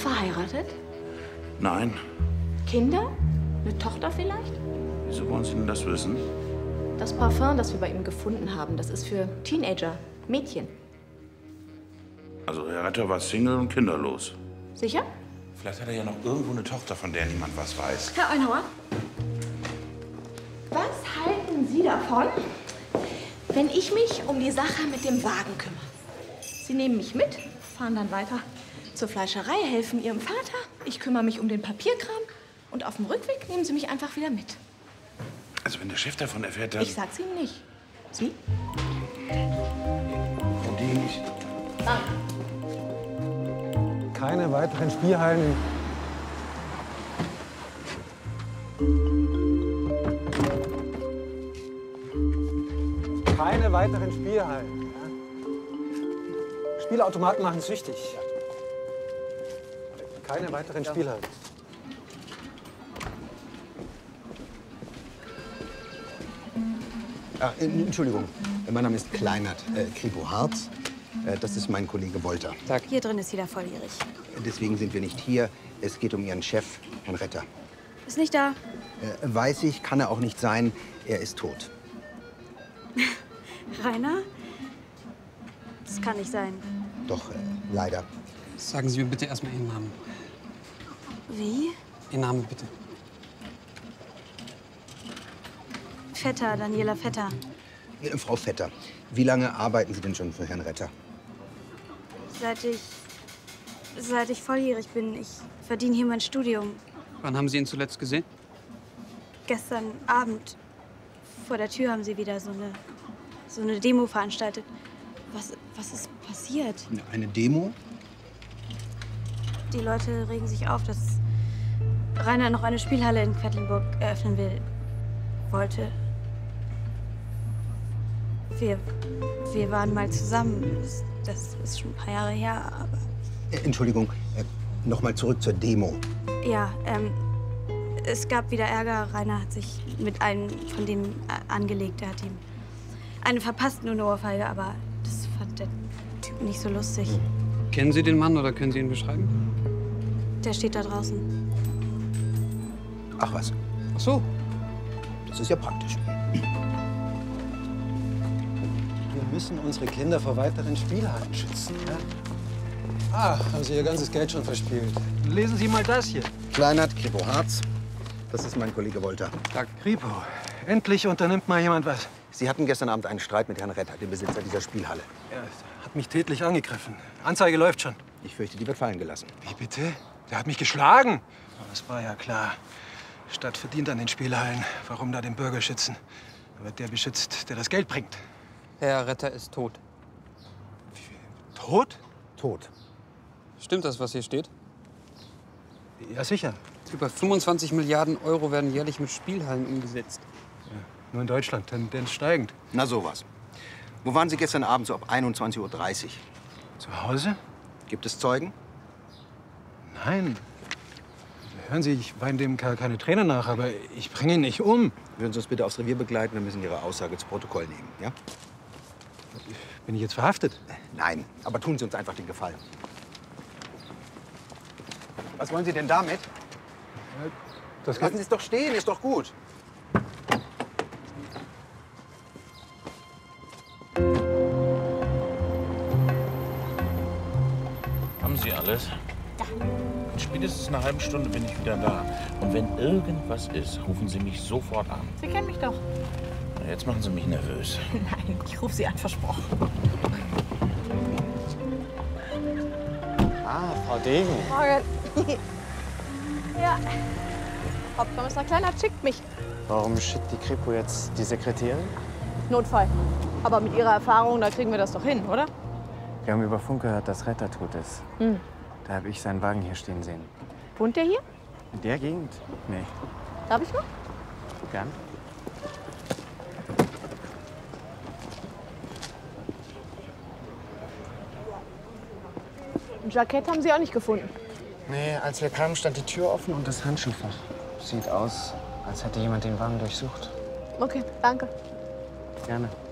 verheiratet? Nein. Kinder? Eine Tochter vielleicht? Wieso wollen Sie denn das wissen? Das Parfum, das wir bei ihm gefunden haben, das ist für Teenager, Mädchen. Also Herr Retter war Single und kinderlos. Sicher? Vielleicht hat er ja noch irgendwo eine Tochter, von der niemand was weiß. Herr Einhauer, was halten Sie davon, wenn ich mich um die Sache mit dem Wagen kümmere? Sie nehmen mich mit, fahren dann weiter zur Fleischerei, helfen Ihrem Vater. Ich kümmere mich um den Papierkram. Und auf dem Rückweg nehmen Sie mich einfach wieder mit. Also wenn der Chef davon erfährt, dann... Ich sag's Ihnen nicht. Sie? Und die nicht. Keine weiteren Spielhallen. Keine weiteren Spielhallen. Ja? Spielautomaten machen süchtig. Keine weiteren Spielhallen. Ach, Entschuldigung, mein Name ist Kleinert, Kripo Harz. Das ist mein Kollege Wolter. Tag. Hier drin ist jeder volljährig. Deswegen sind wir nicht hier. Es geht um Ihren Chef, Herrn Retter. Ist nicht da. Weiß ich, kann er auch nicht sein. Er ist tot. Rainer? Das kann nicht sein. Doch, leider. Sagen Sie mir bitte erstmal Ihren Namen. Wie? Ihr Name bitte. Vetter, Daniela Vetter. Frau Vetter, wie lange arbeiten Sie denn schon für Herrn Retter? Seit ich volljährig bin. Ich verdiene hier mein Studium. Wann haben Sie ihn zuletzt gesehen? Gestern Abend. Vor der Tür haben sie wieder so eine Demo veranstaltet. Was ist passiert? Eine Demo? Die Leute regen sich auf, dass Rainer noch eine Spielhalle in Quedlinburg eröffnen wollte. Wir waren mal zusammen. Das ist schon ein paar Jahre her, aber... Entschuldigung, noch mal zurück zur Demo. Ja, es gab wieder Ärger. Rainer hat sich mit einem von denen angelegt. Er hat ihm eine verpasst, nur eine Ohrfeige, aber das fand der Typ nicht so lustig. Kennen Sie den Mann oder können Sie ihn beschreiben? Der steht da draußen. Ach was, Ach so. das ist ja praktisch. Wir müssen unsere Kinder vor weiteren Spielhallen schützen. Ja? Ah, haben Sie Ihr ganzes Geld schon verspielt. Lesen Sie mal das hier. Kleinert, Kripo Harz. Das ist mein Kollege Wolter. Tag. Kripo, endlich unternimmt mal jemand was. Sie hatten gestern Abend einen Streit mit Herrn Retter, dem Besitzer dieser Spielhalle. Er hat mich tätlich angegriffen. Anzeige läuft schon. Ich fürchte, die wird fallen gelassen. Wie bitte? Der hat mich geschlagen. Das war ja klar. Stadt verdient an den Spielhallen. Warum da den Bürger schützen? Da wird der beschützt, der das Geld bringt. Herr Retter ist tot. Tot? Tot. Stimmt das, was hier steht? Ja, sicher. Über 25 Milliarden Euro werden jährlich mit Spielhallen umgesetzt. Ja, nur in Deutschland, Tendenz steigend. Na sowas. Wo waren Sie gestern Abend so ab 21:30 Uhr? Zu Hause? Gibt es Zeugen? Nein. Hören Sie, ich war in dem Kerl keine Träne nach, aber ich bringe ihn nicht um. Würden Sie uns bitte aufs Revier begleiten? Wir müssen Ihre Aussage zu Protokoll nehmen, ja? Bin ich jetzt verhaftet? Nein, aber tun Sie uns einfach den Gefallen. Was wollen Sie denn damit? Das Lassen Sie es doch stehen, ist doch gut. Haben Sie alles? Ja. In spätestens einer halben Stunde bin ich wieder da. Und wenn irgendwas ist, rufen Sie mich sofort an. Sie kennen mich doch. Na, jetzt machen Sie mich nervös. Nein, ich rufe Sie an, versprochen. Ah, Frau Degen. Morgen. Ja. Hauptkommissar Kleinert schickt mich. Warum schickt die Kripo jetzt die Sekretärin? Notfall. Aber mit Ihrer Erfahrung, da kriegen wir das doch hin, oder? Wir haben über Funk gehört, dass Retter tot ist. Hm. Da habe ich seinen Wagen hier stehen sehen. Wohnt der hier? In der Gegend? Nee. Darf ich mal? Gern. Ein Jackett haben Sie auch nicht gefunden. Nee, als wir kamen, stand die Tür offen und das Handschuhfach. Sieht aus, als hätte jemand den Wagen durchsucht. Okay, danke. Gerne.